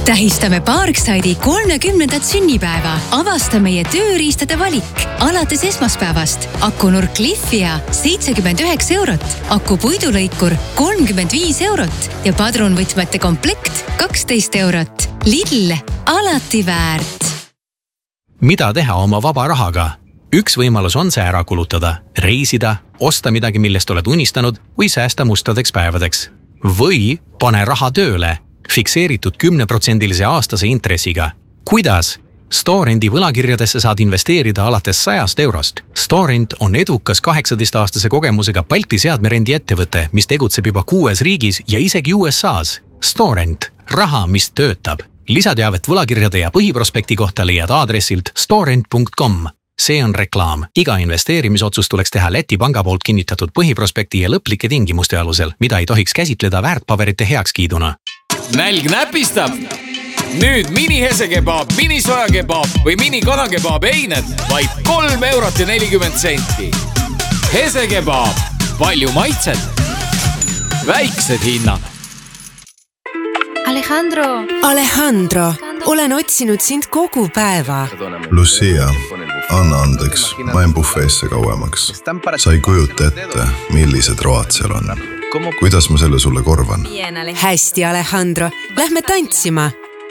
Tähistame Parkside'i 30. sünnipäeva. Avasta meie tööriistade valik. Alates esmaspäevast akunurk Cliffia 79 €, akupuidulõikur 35 € ja padrunvõtmete komplekt 12 €. Lidl, alati väärt. Mida teha oma vaba rahaga? Üks võimalus on see ära kulutada, reisida, osta midagi, millest oled unistanud või säästa mustadeks päevadeks. Või pane raha tööle, fikseeritud 10% aastase intressiga. Kuidas? Storenti võlakirjadesse saad investeerida alates 100 €. Storent on edukas 18-aastase kogemusega Balti seadmerendi ettevõte, mis tegutseb juba 6 riigis ja isegi USA's. Storent, raha, mis töötab. Lisateavet võlakirjade ja põhiprospekti kohta leiad aadressilt storent.com. See on reklaam. Iga investeerimisotsus tuleks teha Läti panga poolt kinnitatud põhiprospekti ja lõplike tingimuste alusel, mida ei tohiks käsitleda väärtpaberite heakskiiduna. Nälg näpistab! Nüüd mini-hesekebaab, mini-sojakebaab või mini-kanakebaab eined vaid 3,40 €. Hesekebaab, palju maitset, väiksed hinnad. Alejandro, olen otsinud sind kogu päeva. Lucia, anna andeks, ma jäin bufeesse kauemaks. Sa ei kujuta ette, millised road seal on. Kuidas ma selle sulle korvan? Hästi, Alejandro, lähme tantsima.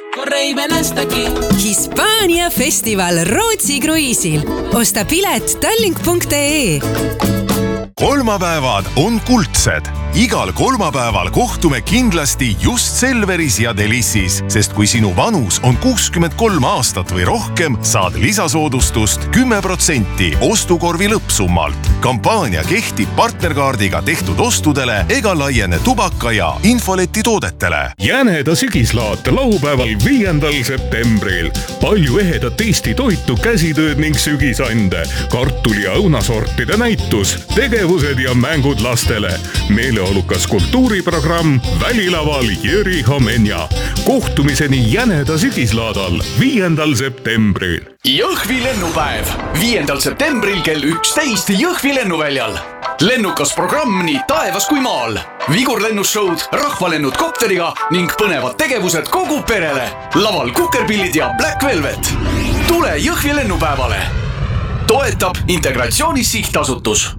Hispaania festival Rootsi kruiisil. Osta pilet tallink.ee. Kolmapäevad on kuldsed. Igal kolmapäeval kohtume kindlasti just Selveris ja Delissis, sest kui sinu vanus on 63 aastat või rohkem, saad lisasoodustust 10% ostukorvi lõppsummalt. Kampaania kehtib partnerkaardiga tehtud ostudele ega laiene tubaka ja infoleti toodetele. Jäneda sügislaat laupäeval 5. septembril. Palju ehedat Eesti toitu, käsitööd ning sügisande, kartuli- ja õunasortide näitus, tegevused ja mängud lastele. Meeleolukas kultuuriprogramm Välilaval Jüri Homenja. Kohtumiseni Jäneda sügislaadal 5. septembril. Jõhvi lennupäev 5. septembril kell 11 Jõhvi lennuväljal. Lennukas programm nii taevas kui maal. Vigurlennusshowd, rahvalennud kopteriga ning põnevad tegevused kogu perele. Laval Kukerpillid ja Black Velvet. Tule Jõhvi lennupäevale. Toetab Integratsioonis Sihtasutus.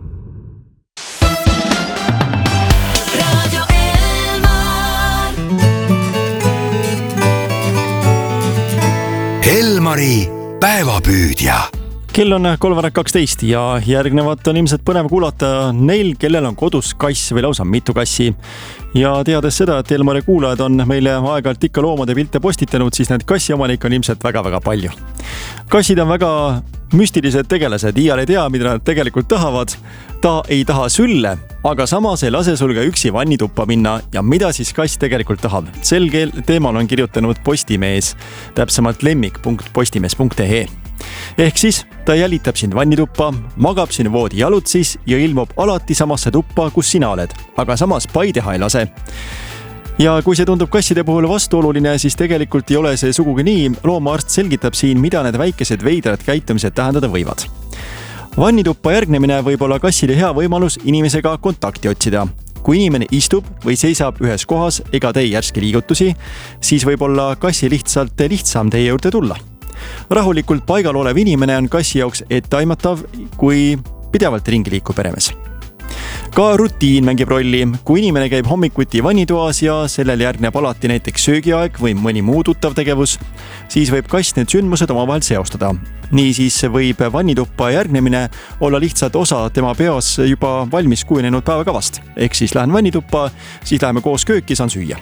Elmari päevapüüdja. Kell on 3:12 ja järgnevat on ilmselt põnev kuulata neil, kellel on kodus kass või lausa mitu kassi. Ja teades seda, et Elmari kuulajad on meile aeg-ajalt ikka loomade pilte postitanud, siis need kassiomanikke on ilmselt väga-väga palju. Kassid on väga müstilised tegelased, iial ei tea, mida nad tegelikult tahavad. Ta ei taha sülle, aga samas ei lase sul ka üksi vannituppa minna ja mida siis kass tegelikult tahab. Sel teemal on kirjutanud Postimees, täpsemalt lemmik.postimees.ee. Ehk siis ta jälitab sind vannituppa, magab sinu voodi jalutsis ja ilmub alati samasse tuppa, kus sina oled, aga samas pai teha ei lase. Ja kui see tundub kasside puhul vastuoluline, siis tegelikult ei ole see sugugi nii. Loomaarst selgitab siin, mida need väikesed veidrad käitumised tähendada võivad. Vannituppa järgnemine võib olla kassile hea võimalus inimesega kontakti otsida. Kui inimene istub või seisab ühes kohas ega tee järski liigutusi, siis võib olla kassi lihtsam teie juurde tulla. Rahulikult paigal olev inimene on kassi jaoks etteaimatav, kui pidevalt ringi liikub peremees. Ka rutiin mängib rolli. Kui inimene käib hommikuti vannitoas ja sellel järgneb alati näiteks söögiaeg või mõni muu tuttav tegevus, siis võib kass need sündmused omavahel seostada. Niisiis võib vannituppa järgnemine olla lihtsalt osa tema peas juba valmis kujunenud päevakavast. Ehk siis lähen vannituppa, siis läheme koos kööki, saan süüa.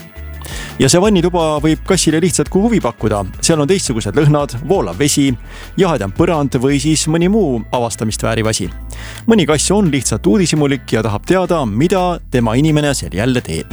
Ja see vannituba võib kassile lihtsalt kui huvi pakkuda. Seal on teistsugused lõhnad, voolav vesi, jahedam põrand või siis mõni muu avastamist vääriv asi. Mõni kass on lihtsalt uudishimulik ja tahab teada, mida tema inimene seal jälle teeb.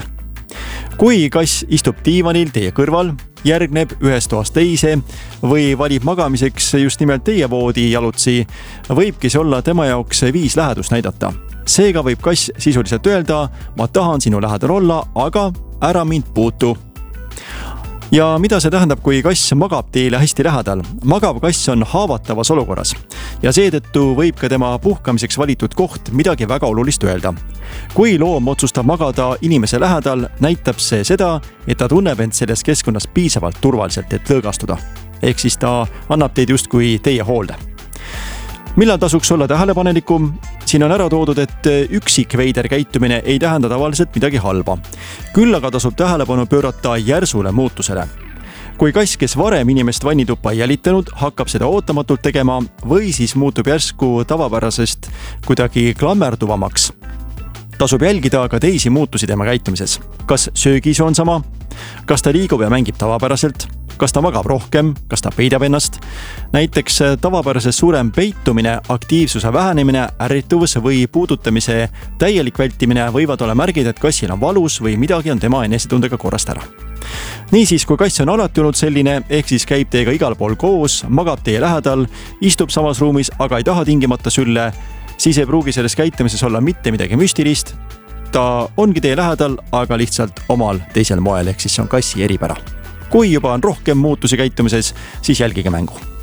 Kui kass istub diivanil teie kõrval, järgneb ühest toast teise või valib magamiseks just nimelt teie voodi jalutsi, võibki see olla tema jaoks viis lähedust näidata. Seega võib kass sisuliselt öelda, ma tahan sinu lähedal olla, aga ära mind puutu. Ja mida see tähendab, kui kass magab teile hästi lähedal? Magav kass on haavatavas olukorras ja seetõttu võib ka tema puhkamiseks valitud koht midagi väga olulist öelda. Kui loom otsustab magada inimese lähedal, näitab see seda, et ta tunneb end selles keskkonnas piisavalt turvaliselt, et lõõgastuda. Ehk siis ta annab teid justkui teie hoolde. Millal tasuks olla tähelepanelikum? Siin on ära toodud, et üksik veider käitumine ei tähenda tavaliselt midagi halba. Küll aga tasub tähelepanu pöörata järsule muutusele. Kui kass, kes varem inimest vannituppa ei jälitanud, hakkab seda ootamatult tegema või siis muutub järsku tavapärasest kuidagi klammerduvamaks, tasub jälgida ka teisi muutusi tema käitumises. Kas söögis on sama? Kas ta liigub ja mängib tavapäraselt? Kas ta magab rohkem? Kas ta peidab ennast? Näiteks tavapärasest suurem peitumine, aktiivsuse vähenemine, ärrituvus või puudutamise täielik vältimine võivad olla märgid, et kassil on valus või midagi on tema enesetundega korrast ära. Niisiis, kui kass on alati olnud selline, ehk siis käib teiega igal pool koos, magab teie lähedal, istub samas ruumis, aga ei taha tingimata sülle, siis ei pruugi selles käitumises olla mitte midagi müstilist. Ta ongi teie lähedal, aga lihtsalt omal teisel moel, ehk siis see on kassi eripära. Kui juba on rohkem muutusi käitumises, siis jälgige mängu.